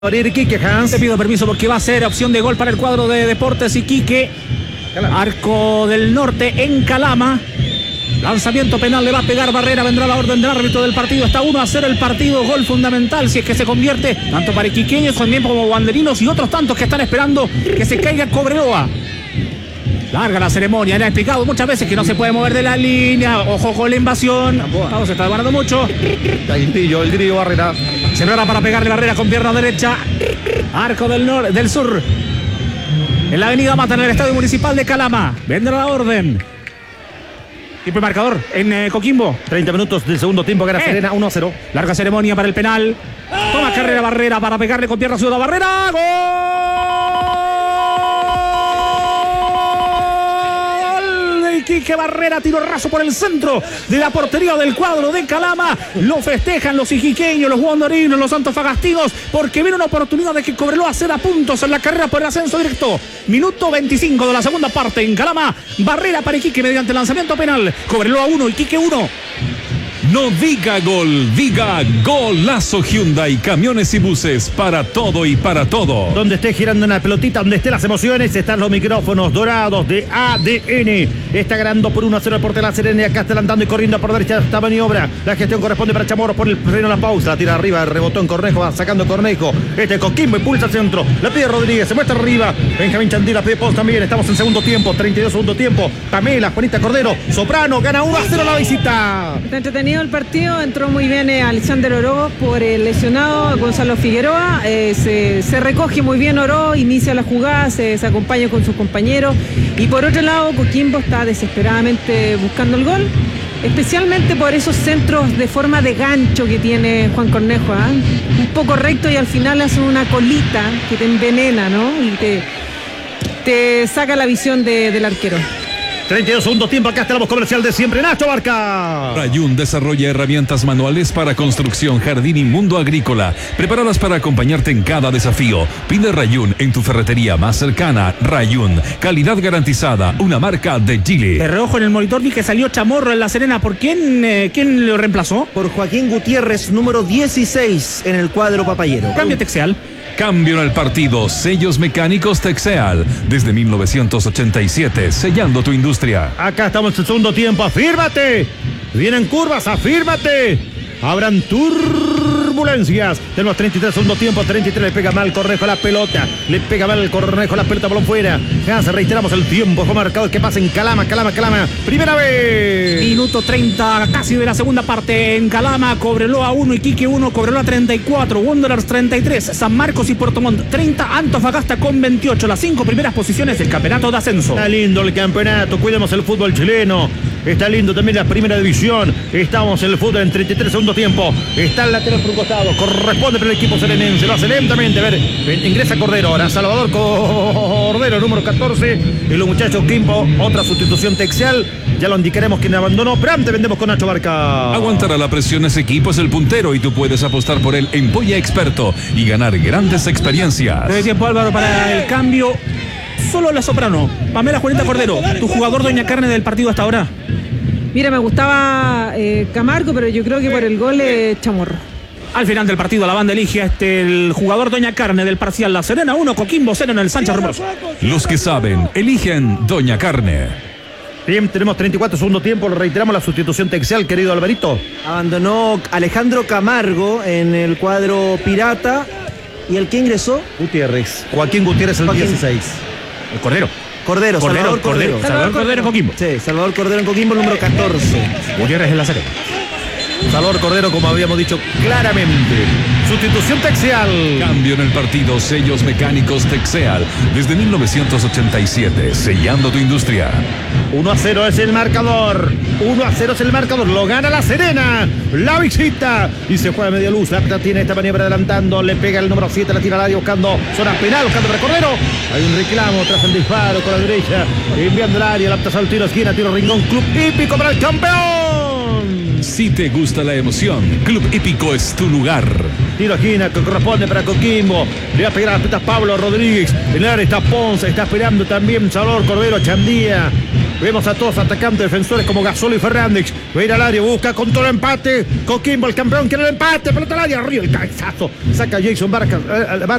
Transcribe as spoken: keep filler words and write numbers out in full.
abrir Iquique, Hans. Te pido permiso porque va a ser opción de gol para el cuadro de Deportes Iquique. Calama. Arco del Norte en Calama. Lanzamiento penal, le va a pegar Barrera, vendrá la orden del árbitro del partido. Está uno a cero el partido, gol fundamental si es que se convierte, tanto para iquiqueños también como banderinos y otros tantos que están esperando que se caiga Cobreloa. Larga la ceremonia, le ha explicado muchas veces que no se puede mover de la línea. Ojo con la invasión. Vamos, se está demorando mucho. Taintillo, el grillo Barrera. Se prepara para pegarle Barrera con pierna derecha. Arco del, nor del sur. En la avenida Mata, en el estadio municipal de Calama. Vendrá la orden. Tipo de marcador en eh, Coquimbo. treinta minutos del segundo tiempo, gana eh. Serena uno a cero. Larga ceremonia para el penal. Toma carrera Barrera para pegarle con pierna Ciudad Barrera. ¡Gol! Iquique Barrera, tiro raso por el centro de la portería del cuadro de Calama. Lo festejan los iquiqueños, los guandorinos, los antofagastinos, porque viene una oportunidad de que Cobreloa ceda puntos en la carrera por el ascenso directo. Minuto veinticinco de la segunda parte en Calama. Barrera para Iquique mediante lanzamiento penal. Cobreloa uno, Iquique uno. No diga gol, diga golazo. Hyundai, camiones y buses, para todo y para todo. Donde esté girando una pelotita, donde estén las emociones, están los micrófonos dorados de A D N. Está ganando por uno a cero el Porte La Serena y acá está adelantando y corriendo por derecha esta maniobra. La gestión corresponde para Chamorro por el freno, la pausa, la tira arriba, rebotó en Cornejo, va sacando Cornejo. Este Coquimbo impulsa al centro, la pide Rodríguez, se muestra arriba. Benjamín Chandí, la pide Post también. Estamos en segundo tiempo, treinta y dos segundo tiempo. Pamela, Juanita Cordero, Soprano, gana uno a cero la visita. Está entretenido el partido, entró muy bien eh, Alexander Oró por el lesionado Gonzalo Figueroa, eh, se, se recoge muy bien Oró, inicia la jugada, se, se acompaña con sus compañeros y por otro lado Coquimbo está desesperadamente buscando el gol, especialmente por esos centros de forma de gancho que tiene Juan Cornejo, ¿eh? Un poco recto y al final hace una colita que te envenena, ¿no? Y te, te saca la visión de, del arquero. treinta y dos segundos tiempo, acá está la voz comercial de siempre, Nacho Barca. Rayún desarrolla herramientas manuales para construcción, jardín y mundo agrícola, preparadas para acompañarte en cada desafío. Pide Rayún en tu ferretería más cercana. Rayún, calidad garantizada, una marca de Chile. De reojo en el monitor vi que salió Chamorro en La Serena. ¿Por quién, eh, quién lo reemplazó? Por Joaquín Gutiérrez, número dieciséis en el cuadro papayero. Cambio Texeal. Cambio en el partido, sellos mecánicos Texeal, desde mil novecientos ochenta y siete, sellando tu industria. Acá estamos en el segundo tiempo, afírmate. Vienen curvas, afírmate. Habrán turbulencias. Tenemos treinta y tres segundo tiempo, treinta y tres, le pega mal Cornejo a la pelota. Le pega mal el Cornejo a la pelota, balón fuera. Ya se reiteramos el tiempo, fue marcado que pasa en Calama, Calama, Calama. Primera vez. Minuto treinta, casi de la segunda parte en Calama. Cobreloa uno, Iquique uno, Cobreloa treinta y cuatro, Wanderers treinta y tres, San Marcos y Puerto Montt treinta, Antofagasta con veintiocho. Las cinco primeras posiciones del campeonato de ascenso. Está lindo el campeonato, cuidemos el fútbol chileno. Está lindo también la primera división. Estamos en el fútbol en treinta y tres segundo tiempo. Está el lateral por un costado. Corresponde para el equipo serenense. Lo hace lentamente. A ver, ingresa Cordero ahora. Salvador Cordero, número catorce. Y los muchachos Quimpo. Otra sustitución Texeal. Ya lo indicaremos quién abandonó. Pero antes vendemos con Nacho Barca. Aguantará la presión ese equipo, es el puntero y tú puedes apostar por él en Polla Experto y ganar grandes experiencias. De tiempo Álvaro para el cambio. Solo la Soprano. Pamela Juanita Cordero, tu jugador Doña Carne del partido hasta ahora. Mira, me gustaba eh, Camargo, pero yo creo que por el gol es Chamorro. Al final del partido la banda elige a este, el jugador Doña Carne del parcial La Serena uno, Coquimbo cero en el Sánchez Romero. Los que saben, eligen Doña Carne. Bien, tenemos treinta y cuatro segundo tiempo, lo reiteramos la sustitución Texeal, querido Alvarito. Abandonó Alejandro Camargo en el cuadro Pirata. ¿Y el que ingresó? Gutiérrez. Joaquín Gutiérrez, el Joaquín. dieciséis. El Cordero. Cordero, Cordero, Salvador Cordero. Cordero. Salvador Cordero en Coquimbo. Sí, Salvador Cordero en Coquimbo, número catorce. Gutiérrez en La Serena. Salvador Cordero, como habíamos dicho claramente. Sustitución Texeal. Cambio en el partido, sellos mecánicos Texeal, desde mil novecientos ochenta y siete, sellando tu industria. uno a cero es el marcador. uno a cero es el marcador. Lo gana La Serena. La visita. Y se juega a media luz. La tiene esta maniobra adelantando. Le pega el número siete. La tira al área buscando zona penal. Buscando para Cordero. Hay un reclamo tras el disparo con la derecha. Enviando el área. La al tiro esquina. Tiro Rincón. Club Hípico para el campeón. Si te gusta la emoción, Club Hípico es tu lugar. Tiro esquina que corresponde para Coquimbo. Le va a pegar a las petas Pablo Rodríguez. En el área está Ponce. Está esperando también Salvador Cordero. Chandía. Vemos a todos atacantes, defensores como Gasol y Fernández. Va a ir al área, busca con todo el empate. Coquimbo, el campeón, quiere el empate. Pelota al área, arriba el cabezazo. Saca Jason Vargas.